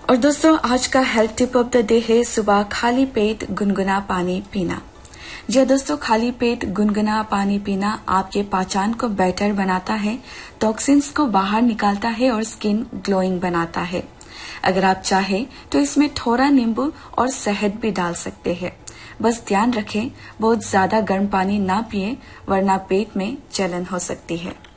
और दोस्तों आज का health tip of the day है सुबह खाली पेट गुनगुना पानी पीना। जी दोस्तों, खाली पेट गुनगुना पानी पीना आपके पाचन को बेटर बनाता है, टॉक्सिन्स को बाहर निकालता है और स्किन ग्लोइंग बनाता है। अगर आप चाहे तो इसमें थोड़ा नींबू और शहद भी डाल सकते हैं। बस ध्यान रखें बहुत ज्यादा गर्म पानी ना पिए वरना पेट में जलन हो सकती है।